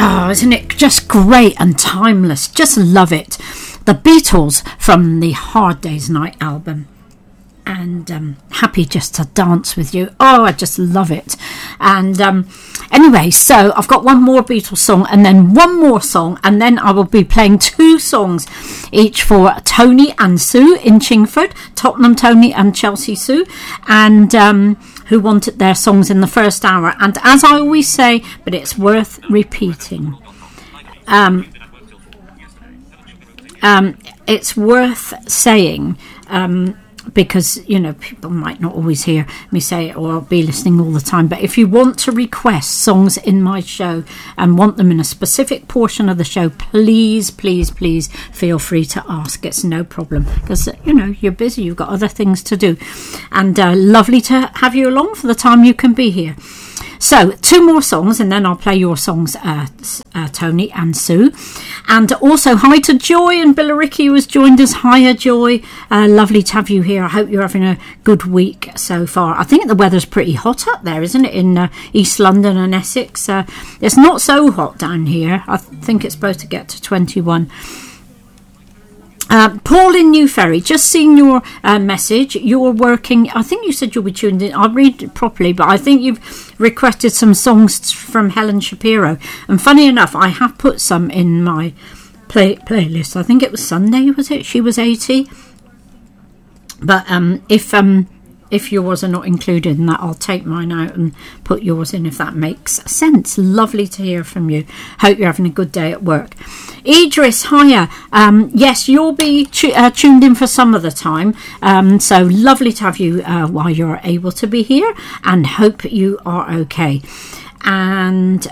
Oh, isn't it just great and timeless? Just love it. The Beatles from the Hard Day's Night album. And happy just to dance with you. Oh, I just love it. And anyway, so I've got one more Beatles song and then one more song, and then I will be playing two songs each for Tony and Sue in Chingford, Tottenham Tony and Chelsea Sue, and who wanted their songs in the first hour. And as I always say, but it's worth repeating, it's worth saying, because, you know, people might not always hear me say it or be listening all the time, but if you want to request songs in my show and want them in a specific portion of the show, please feel free to ask. It's no problem, because, you know, you're busy, you've got other things to do, and lovely to have you along for the time you can be here. So, two more songs, and then I'll play your songs, Tony and Sue. And also, hi to Joy and Billericay, who has joined us. Hiya, Joy. Lovely to have you here. I hope you're having a good week so far. I think the weather's pretty hot up there, isn't it, in East London and Essex? It's not so hot down here. I think it's supposed to get to 21. Paul in New Ferry, just seen your message. You're working, I think you said you'll be tuned in. I'll read it properly, but I think you've requested some songs from Helen Shapiro. And funny enough, I have put some in my playlist. I think it was Sunday, was it? She was 80. But if yours are not included in that, I'll take mine out and put yours in, if that makes sense. Lovely to hear from you. Hope you're having a good day at work. Idris, hiya. Yes, you'll be tuned in for some of the time. So lovely to have you while you're able to be here, and hope you are okay. And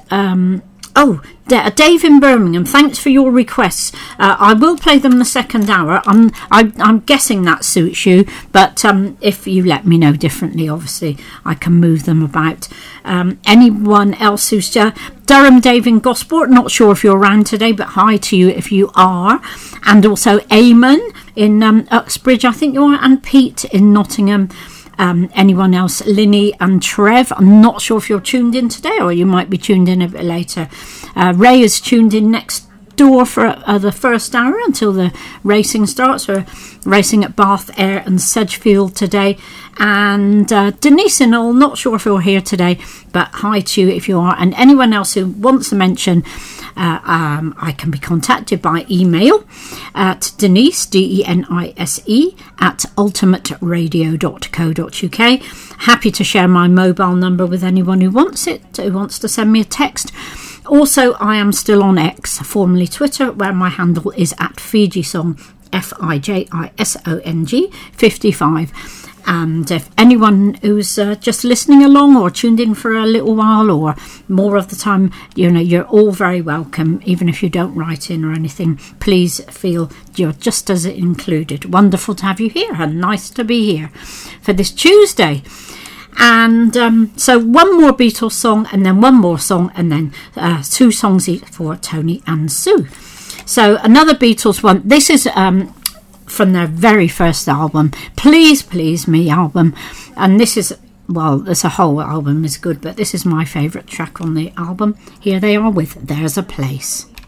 Dave in Birmingham, thanks for your requests. I will play them the second hour. I'm guessing that suits you, but if you let me know differently, obviously I can move them about. Anyone else who's Durham Dave in Gosport, not sure if you're around today, but hi to you if you are. And also Eamon in Uxbridge, I think you are, and Pete in Nottingham. Anyone else? Linny and Trev, I'm not sure if you're tuned in today, or you might be tuned in a bit later. Ray is tuned in next door for the first hour until the racing starts. We're racing at Bath, Ayr and Sedgefield today. And Denise and all, not sure if you're here today, but hi to you if you are. And anyone else who wants a mention, I can be contacted by email at Denise, DENISE, at ultimateradio.co.uk. Happy to share my mobile number with anyone who wants it, who wants to send me a text. Also, I am still on X, formerly Twitter, where my handle is at Fijisong, FIJISONG 55. And if anyone who's just listening along or tuned in for a little while or more of the time, you know, you're all very welcome. Even if you don't write in or anything, please feel you're just as included. Wonderful to have you here, and nice to be here for this Tuesday. And so one more Beatles song, and then one more song, and then two songs each for Tony and Sue. So another Beatles one. This is from their very first album, Please Please Me album. And this is, well, there's a whole album is good, but this is my favourite track on the album. Here they are with There's a Place.